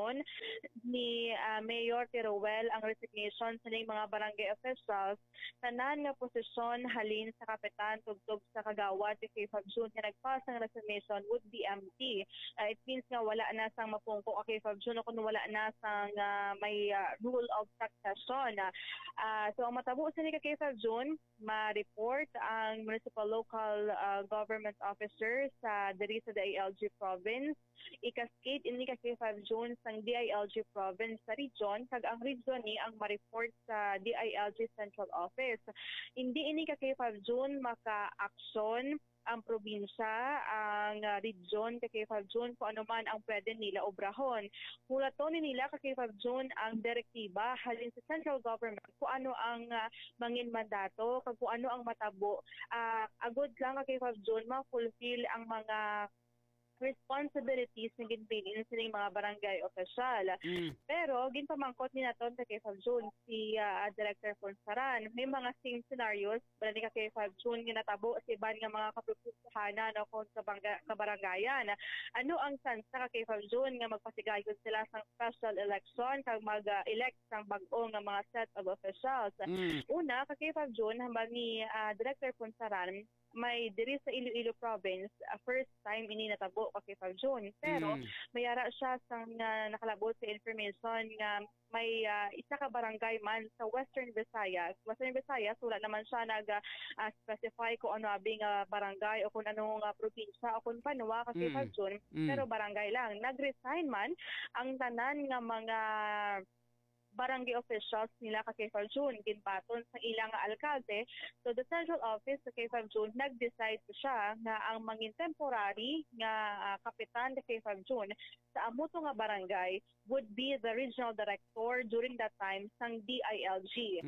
Fabjon ni Mayor Teruel ang resignation sa mga barangay officials tanan nga posisyon halin sa kapitan tugtog sa kagawad kay Fabjon nga nagpass ng resignation would be empty. It means nga wala na sang mapungko kay Fabjon kung wala na sang may rule of succession. So ang matabo sa ni kay Fabjon ma-report ang municipal local government officer sa diri sa DILG province ikaskate ini kay Fabjon sang DILG province sa region kag ang region ni ang ma-report sa DILG central office. Hindi ini kay Fabjon maka-aksyon ang probinsya, ang region kay Fabjon kung ano man ang pwede nila obrahon. Mulaton nila kay Fabjon ang direktiba halin sa central government kung ano ang mangin mandato kag kung ano ang matabo. Agud lang kay Fabjon ma-fulfill ang mga responsibilities na ginpilin sa mga barangay official. Pero ginpamangkot ni naton kay Fabjon si Director Ponsaran. May mga same scenarios bala ni kay Fabjon nga natabo sa iban nga mga kapupusahanan o kung sa kabarangayan. Ano ang sansa kay Fabjon nga magpasigayon sila sa special election kag mag-elect sang bag-o nga mga set of officials. Una kay Fabjon hambang ni Director Ponsaran may diri sa Iloilo province first time ini natabo kay Fabjon pero mayara siya sang nakalabot sa information nga may isa ka barangay man sa Western Visayas. Western Visayas wala naman siya nag-specify kung ano abing barangay o kung anong probinsya o kung panwa kay Fabjon pero barangay lang. Nag-resign man ang tanan nga mga barangay officials nila kay Fabjon ginbaton sa ilang alkalde. So the central office kay Fabjon nag-decide siya nga ang mangin temporary nga kapitan kay Fabjon sa amuto nga barangay would be the regional director during that time sang DILG.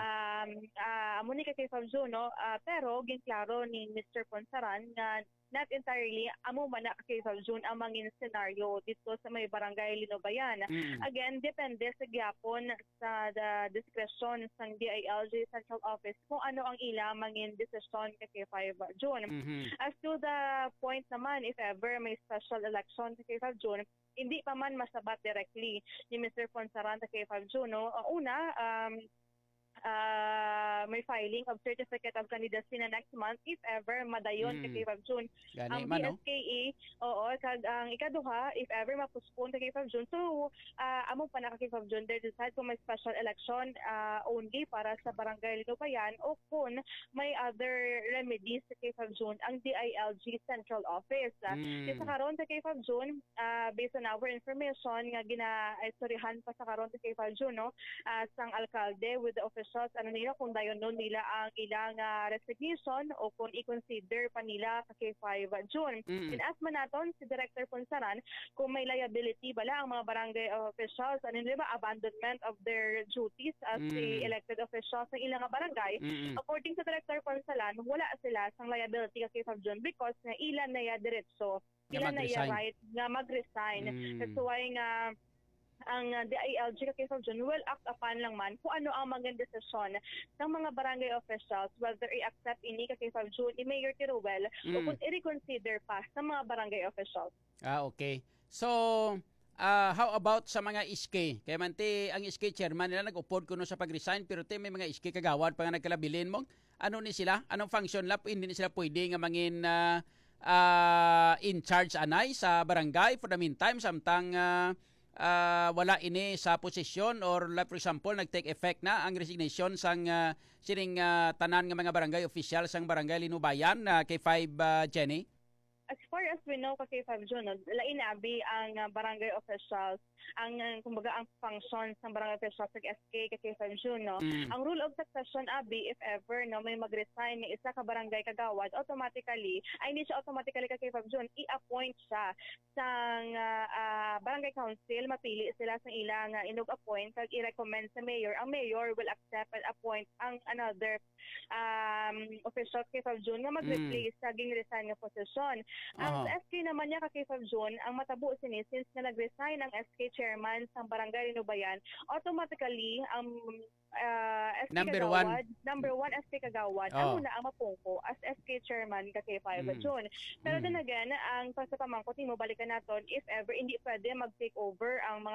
Amo ni kay Fabjon no, pero ginklaro ni Mr. Ponsaran nga not entirely amo man na kay Fabjon ang mangin scenario dito sa may barangay Linubayan. Again, depende sa gyapon sa discretion sang DILG Central Office kung ano ang ila mangin decision kay Fabjon. As to the point naman, if ever may special election kay Fabjon, hindi pa man masabat directly ni Mr. Ponsaran kay Fabjon. No? Una, may filing of certificate of candidacy na next month if ever madayon kay Fabjon ang BSKE. Kag ang ikaduha if ever mapuspon kay Fabjon, so amo pa na kay Fabjon they decide kung may special election only para sa barangay Linubayan o kung may other remedies kay Fabjon ang DILG Central Office. Kasi karon kay Fabjon based on our information nga gina-istoryahan pa sa karon kay Fabjon no sang alkalde with the officials ano nila kung dayon nun nila ang ilang resignation o kung i-consider pa nila kay Fabjon. As man naton si Director Ponsaran kung may liability bala ang mga barangay officials ano nila abandonment of their duties as the elected officials ng ilang barangay. According sa Director Ponsaran wala sila sang liability kay Fabjon because nga ilan na ya diretso ilan na ya right nga mag-resign. That's why nga ang DILG kay Fabjon will act upon lang man kung ano ang mga desisyon ng mga barangay officials whether i-accept ini kay Fabjon ni Mayor Teruel o kung i-reconsider pa sa mga barangay officials. Okay. So, how about sa mga SK? Kaya man ang SK chairman nila nag-upod kuno sa pag-resign pero may mga SK kagawad pa nga nagkalabilin mo. Ano ni sila? Anong function lap? Hindi ni sila pwede nga mangin in charge anay sa barangay for the meantime samtang wala ini sa posisyon or like for example nag-take effect na ang resignation sang sining tanan nga mga barangay official sang barangay Linubayan kay 5 Jenny? As far as we know kay Fabjon, lain abi ang barangay officials ang kumbaga ang function ng barangay officials sa SK kay Fabjon no. Ang rule of succession abi if ever no may mag-resign ni isa ka barangay kagawad automatically ay hindi siya automatically kay Fabjon i-appoint siya sang barangay council mapili sila sa ilang inug-appoint kag i-recommend sa mayor. Ang mayor will accept and appoint ang another official kay Fabjon nga mag-replace sa ging-resign nga posisyon. Ang SK naman niya kay Fabjon ang matabo sini since na nag-resign ang SK chairman sa barangay Linubayan automatically ang SK number one SK Kagawad ang una ang mapungko as SK chairman kay Fabjon. Pero then again ang pagpamangkot nimo balikan naton if ever hindi pwede mag-take over ang mga